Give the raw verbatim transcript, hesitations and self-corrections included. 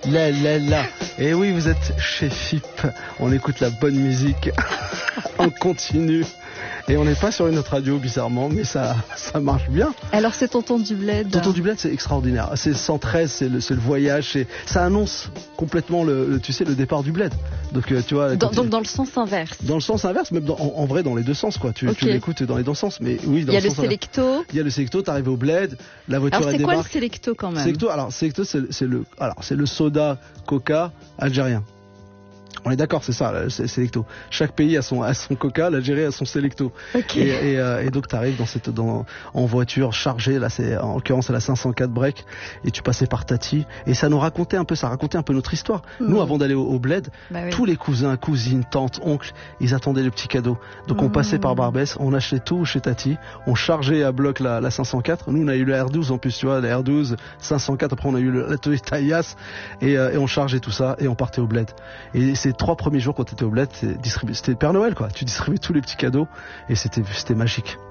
Là, là, là. Et oui, vous êtes chez F I P. On écoute la bonne musique. On continue. Et on n'est pas sur une autre radio, bizarrement, mais ça, ça marche bien. Alors, c'est Tonton du Bled. Tonton du Bled, c'est extraordinaire. C'est cent treize, c'est le, c'est le voyage. C'est, ça annonce complètement le, le, tu sais, le départ du Bled. Donc, euh, tu vois. Dans, tu, donc, dans le sens inverse. Dans le sens inverse, même dans, en, en vrai, dans les deux sens, quoi. Tu, okay. tu l'écoutes dans les deux sens, mais oui, dans Il y a le, le sens Selecto. Inverse. Il y a le Selecto, t'arrives au Bled, la voiture alors, elle c'est débarque. quoi le Selecto quand même? Selecto, alors, Selecto, c'est, c'est le, alors, c'est le soda Coca algérien. On est d'accord, c'est ça, c'est Selecto. Chaque pays a son, a son Coca, l'Algérie a son Selecto. Okay. Et, et, euh, et donc tu arrives dans cette, dans, en voiture chargée, là c'est en l'occurrence à la cinq cent quatre break, et tu passais par Tati, et ça nous racontait un peu, ça racontait un peu notre histoire. Mmh. Nous, avant d'aller au, au Bled, bah oui. tous les cousins, cousines, tantes, oncles, ils attendaient le petit cadeau. Donc mmh. on passait par Barbès, on achetait tout chez Tati, on chargeait à bloc la, la cinq cent quatre. Nous on a eu la R douze en plus, tu vois, la R douze, cinq cent quatre. Après on a eu le, la Toyota Yaris, et, euh, et on chargeait tout ça et on partait au Bled. Et c'est trois premiers jours quand tu étais au Bled, c'était le Père Noël, quoi. Tu distribuais tous les petits cadeaux et c'était, c'était magique.